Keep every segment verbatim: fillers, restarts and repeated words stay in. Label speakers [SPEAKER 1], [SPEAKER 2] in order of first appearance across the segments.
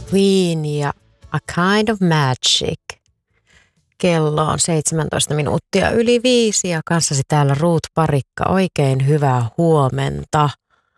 [SPEAKER 1] Queen ja A Kind of Magic. Kello on seitsemäntoista minuuttia yli viisi ja kanssasi täällä Ruut Parikka. Oikein hyvää huomenta.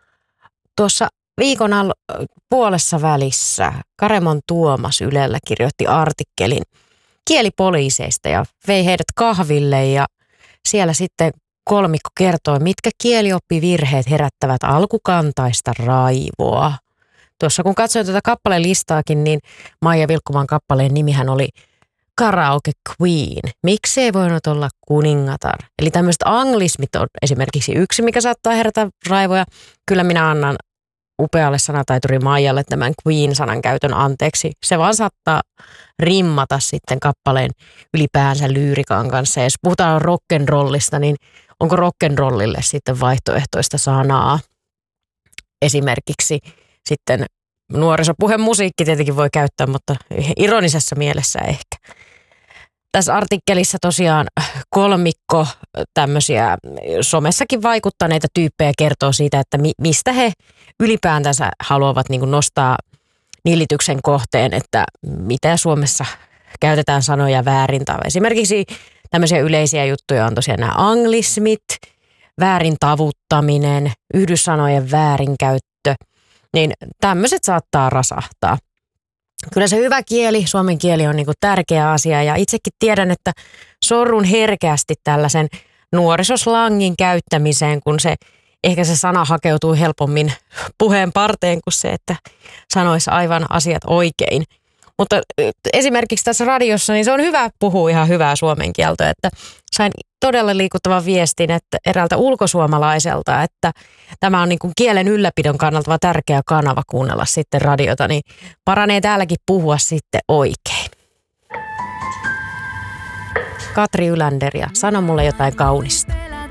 [SPEAKER 1] Tuossa viikon al- puolessa välissä Karemon Tuomas Ylellä kirjoitti artikkelin kielipoliiseista ja vei heidät kahville ja siellä sitten kolmikko kertoi, mitkä kielioppivirheet herättävät alkukantaista raivoa. Tuossa kun katsoin tätä kappaleen listaakin, niin Maija Vilkkumaan kappaleen nimihän oli Karaoke Queen. Miksi ei voinut olla kuningatar? Eli tämmöiset anglismit on esimerkiksi yksi, mikä saattaa herätä raivoja. Kyllä minä annan upealle sanataituri Maijalle tämän Queen-sanan käytön anteeksi. Se vaan saattaa rimmata sitten kappaleen ylipäänsä lyyrikan kanssa. Ja jos puhutaan rock'n'rollista, niin onko rock'n'rollille sitten vaihtoehtoista sanaa? Esimerkiksi sitten nuorisopuhemusiikki tietenkin voi käyttää, mutta ironisessa mielessä ehkä. Tässä artikkelissa tosiaan kolmikko tämmöisiä somessakin vaikuttaneita tyyppejä kertoo siitä, että mi- mistä he ylipäätänsä haluavat niin kuin nostaa nillityksen kohteen, että mitä Suomessa käytetään sanoja väärin. Tai esimerkiksi tämmöisiä yleisiä juttuja on tosiaan nämä anglismit, väärin tavuttaminen, yhdyssanojen väärinkäyttö. Niin tämmöiset saattaa rasahtaa. Kyllä se hyvä kieli, suomen kieli on niinku tärkeä asia ja itsekin tiedän, että sorrun herkästi tällaisen nuorisoslangin käyttämiseen, kun se ehkä se sana hakeutuu helpommin puheen parteen kuin se, että sanoisi aivan asiat oikein. Mutta esimerkiksi tässä radiossa niin se on hyvä puhua ihan hyvää suomen kieltä, että sain todella liikuttavan viestin että eräältä ulkosuomalaiselta, että tämä on niin kuin kielen ylläpidon kannalta tärkeä kanava kuunnella sitten radiota, niin paranee täälläkin puhua sitten oikein. Katri Yländer ja sano mulle jotain kaunista.